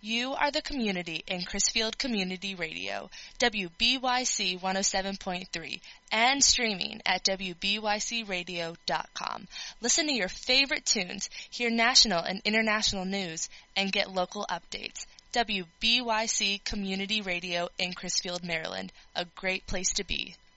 You are the community in Crisfield Community Radio, WBYC 107.3, and streaming at WBYCRadio.com. Listen to your favorite tunes, hear national and international news, and get local updates. WBYC Community Radio in Crisfield, Maryland, a great place to be.